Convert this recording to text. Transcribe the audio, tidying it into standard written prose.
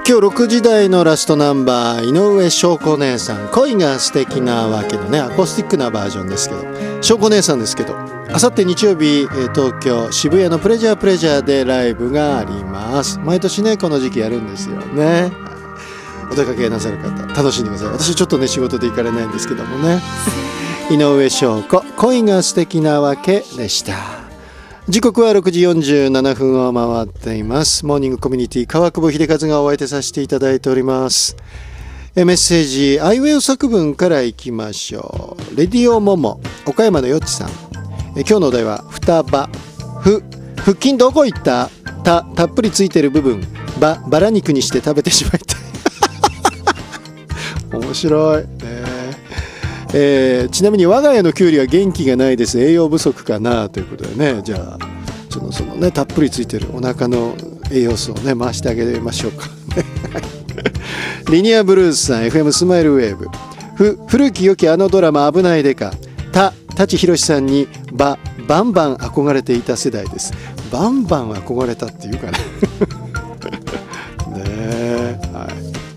今日6時台のラストナンバー、井上翔子姉さん、恋が素敵なわけのね、アコースティックなバージョンですけど、翔子姉さんですけど、あさって日曜日、東京渋谷のプレジャーでライブがあります。毎年ねこの時期やるんですよね。お出かけなさる方楽しんでください。私ちょっとね仕事で行かれないんですけどもね。井上翔子、恋が素敵なわけでした。時刻は6時47分を回っています。モーニングコミュニティ川久保秀和がお相手させていただいております。メッセージアイウェイ作文からいきましょう。レディオモモ岡山のよっちさん、今日のお題は双葉、腹筋どこ行った、たっぷりついてる部分、バラ肉にして食べてしまいたい面白いちなみに我が家のキュウリは元気がないです。栄養不足かなということでね。じゃあそのねたっぷりついてるお腹の栄養素をね回してあげましょうかリニアブルースさん、 FM スマイルウェーブ、古き良きあのドラマ危ないでか、舘ひろしさんにバンバン憧れていた世代です。バンバン憧れたっていうかね